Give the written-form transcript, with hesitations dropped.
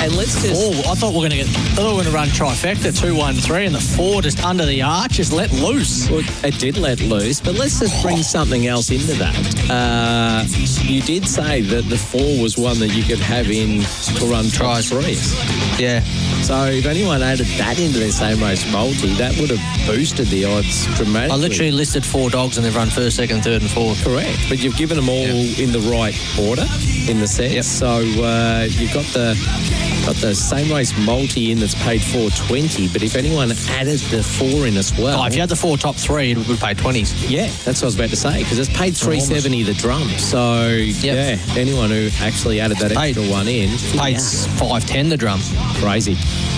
Hey, let's just... I thought we were going to run trifecta, 2, 1, 3, and the 4 just under the arch, just let loose. Well, it did let loose, but let's just bring something else into that. You did say that the 4 was one that you could have in to run top threes. Yeah. So if anyone added that into their same race multi, that would have boosted the odds dramatically. I literally listed 4 dogs and they've run first, second, third, and fourth. Correct, but you've given them all in the right order in the set. Yep. So you've got the same race multi in that's paid $4.20. But if anyone added the 4 in as well, If you had the 4 top 3, it would pay 20s. yeah, that's what I was about to say, because it's paid $3.70 the drum. So yeah, anyone who actually added that extra one in, Paid $5.10 the drum. crazy.